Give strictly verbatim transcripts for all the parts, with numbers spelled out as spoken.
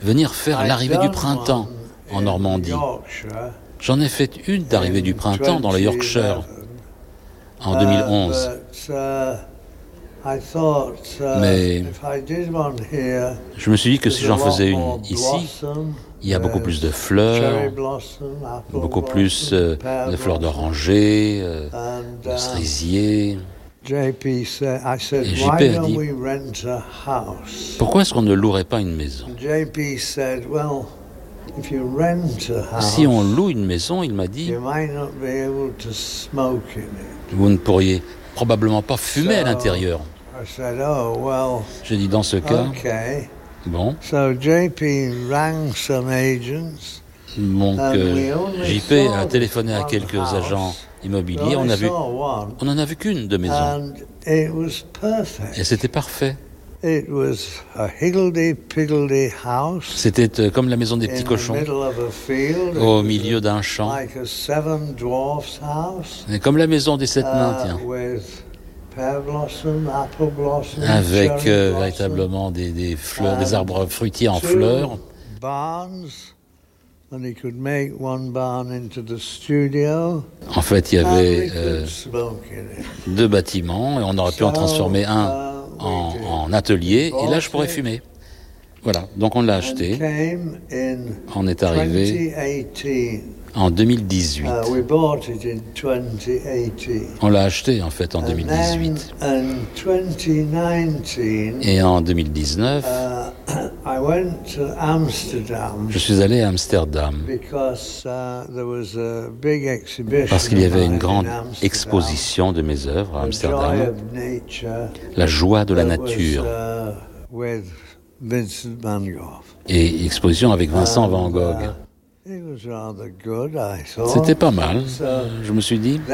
venir faire l'arrivée du printemps en Normandie. J'en ai fait une d'arrivée du printemps dans le Yorkshire en deux mille onze. Mais je me suis dit que si j'en faisais une ici, il y a beaucoup plus de fleurs, beaucoup plus euh, de fleurs d'oranger, euh, de cerisier. Et J P a dit, pourquoi est-ce qu'on ne louerait pas une maison? Si on loue une maison, il m'a dit, vous ne pourriez probablement pas fumer à l'intérieur. J'ai dit, dans ce cas, bon. Donc, euh, J P a téléphoné à quelques agents immobiliers. On a vu, on en a vu qu'une de maison. Et c'était parfait. C'était euh, comme la maison des petits cochons, au milieu d'un champ. Et comme la maison des sept nains, tiens. Avec euh, véritablement des, des fleurs, des arbres fruitiers en fleurs. En fait, il y avait euh, deux bâtiments et on aurait pu en transformer un en, en atelier et là, je pourrais fumer. Voilà, donc on l'a acheté. On est arrivé en deux mille dix-huit. On l'a acheté en fait en deux mille dix-huit. Et en deux mille dix-neuf, je suis allé à Amsterdam parce qu'il y avait une grande exposition de mes œuvres à Amsterdam, la joie de la nature, et exposition avec Vincent Van Gogh. C'était pas mal, je me suis dit.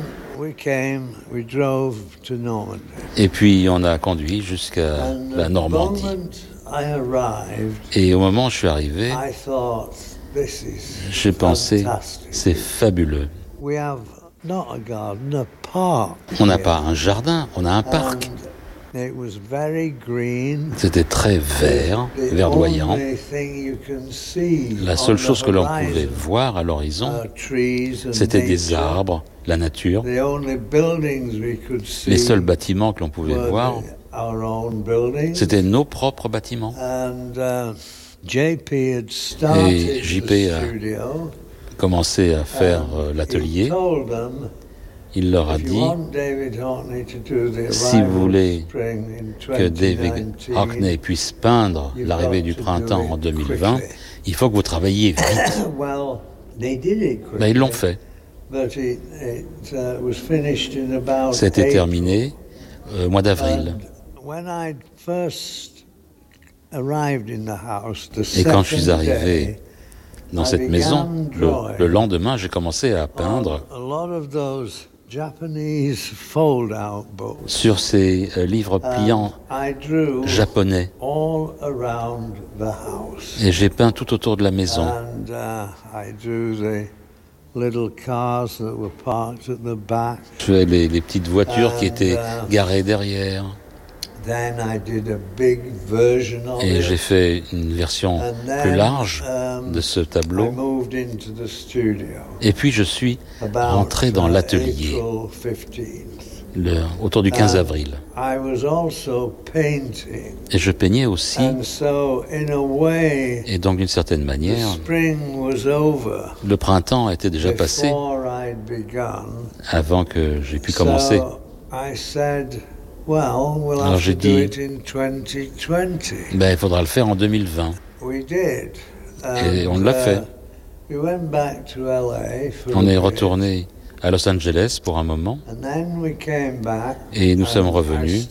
Et puis on a conduit jusqu'à la Normandie. Et au moment où je suis arrivé, j'ai pensé, c'est fabuleux. On n'a pas un jardin, on a un parc. C'était très vert, verdoyant. La seule chose que l'on pouvait voir à l'horizon, c'était des arbres, la nature. Les seuls bâtiments que l'on pouvait voir, c'était nos propres bâtiments. Et J P a commencé à faire l'atelier. Il leur a dit, si vous voulez que David Hockney puisse peindre l'arrivée du printemps en deux mille vingt, il faut que vous travailliez vite. Ben, ils l'ont fait. C'était terminé au mois d'avril. Et quand je suis arrivé dans cette maison, le, le lendemain, j'ai commencé à peindre sur ces euh, livres pliants japonais. Et j'ai peint tout autour de la maison. Je faisais les, les petites voitures qui étaient garées derrière. Et j'ai fait une version plus large de ce tableau. Et puis je suis rentré dans l'atelier le, autour du quinze avril. Et je peignais aussi. Et donc d'une certaine manière, le printemps était déjà passé avant que j'ai pu commencer. Alors j'ai dit, ben, il faudra le faire en deux mille vingt. Et on l'a fait. On est retourné à Los Angeles pour un moment. Et nous sommes revenus.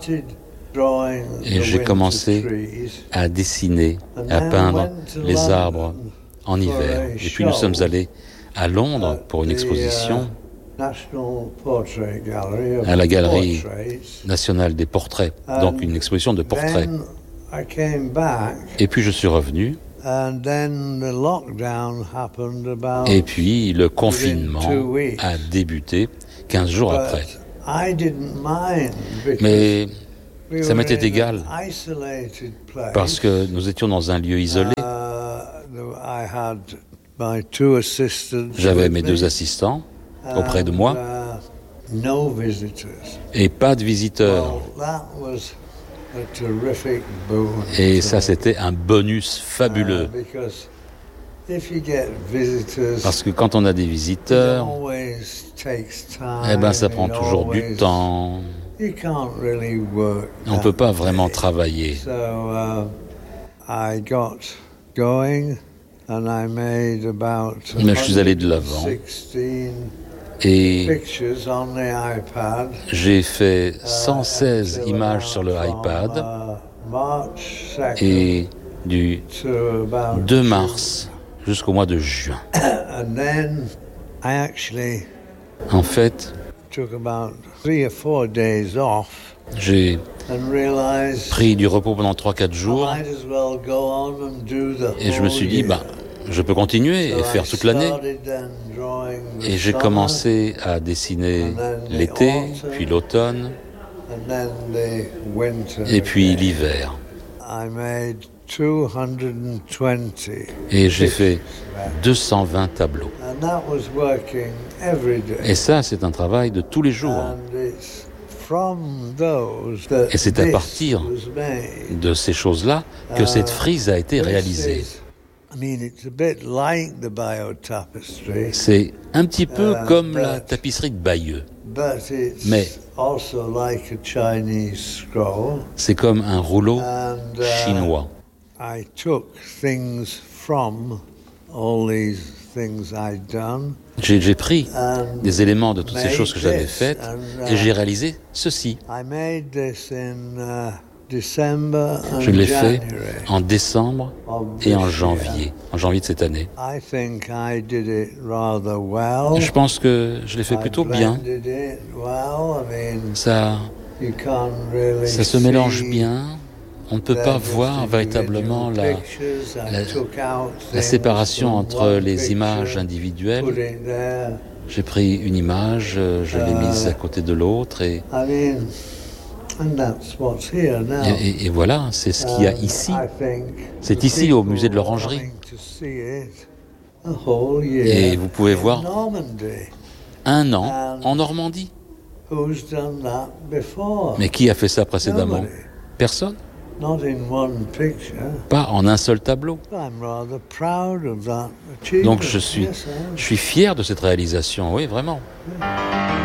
Et j'ai commencé à dessiner, à peindre les arbres en hiver. Et puis nous sommes allés à Londres pour une exposition à la Galerie nationale des portraits, donc une exposition de portraits. Et puis je suis revenu. Et puis le confinement a débuté quinze jours après. Mais Ça m'était égal, parce que nous étions dans un lieu isolé. J'avais mes deux assistants auprès de moi et pas de visiteurs. Et ça, c'était un bonus fabuleux. Parce que quand on a des visiteurs, eh ben, ça prend toujours du temps. On ne peut pas vraiment travailler. Mais je suis allé de l'avant et j'ai fait cent seize images sur le iPad et du deux mars jusqu'au mois de juin. En fait, j'ai pris du repos pendant trois à quatre jours et je me suis dit, bah, je peux continuer et faire toute l'année. Et j'ai commencé à dessiner l'été, puis l'automne, et puis l'hiver. Et j'ai fait deux cent vingt tableaux. Et ça, c'est un travail de tous les jours. Et c'est à partir de ces choses-là que cette frise a été réalisée. C'est un petit peu comme la tapisserie de Bayeux, mais c'est comme un rouleau chinois. J'ai, j'ai pris des éléments de toutes ces choses que j'avais faites et j'ai réalisé ceci. Je l'ai fait en décembre et en janvier, en janvier de cette année. Je pense que je l'ai fait plutôt bien. Ça, ça se mélange bien. On ne peut pas voir véritablement la, la, la séparation entre les images individuelles. J'ai pris une image, je l'ai mise à côté de l'autre et... Et, et, et voilà, c'est ce qu'il y a ici. C'est ici, au musée de l'Orangerie. Et vous pouvez voir un an en Normandie. Mais qui a fait ça précédemment? Personne. Pas en un seul tableau. Donc je suis, je suis fier de cette réalisation, oui, vraiment.